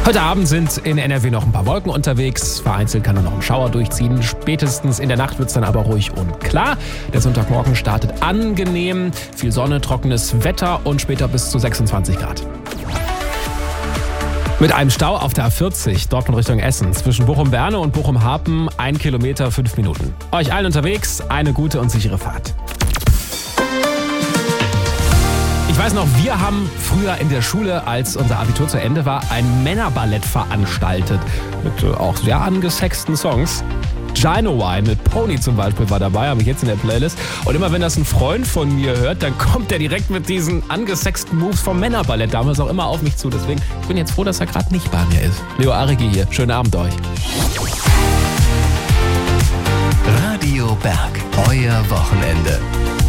Heute Abend sind in NRW noch ein paar Wolken unterwegs. Vereinzelt kann noch ein Schauer durchziehen. Spätestens in der Nacht wird es dann aber ruhig und klar. Der Sonntagmorgen startet angenehm. Viel Sonne, trockenes Wetter und später bis zu 26 Grad. Mit einem Stau auf der A40, Dortmund Richtung Essen. Zwischen Bochum-Berne und Bochum-Harpen 1 Kilometer, 5 Minuten. Euch allen unterwegs eine gute und sichere Fahrt. Ich weiß noch, wir haben früher in der Schule, als unser Abitur zu Ende war, ein Männerballett veranstaltet. Mit auch sehr angesexten Songs. Genuine mit Pony zum Beispiel war dabei, habe ich jetzt in der Playlist. Und immer wenn das ein Freund von mir hört, dann kommt er direkt mit diesen angesexten Moves vom Männerballett damals auch immer auf mich zu. Deswegen, ich bin jetzt froh, dass er gerade nicht bei mir ist. Leo Arigi hier. Schönen Abend euch. Radio Berg, euer Wochenende.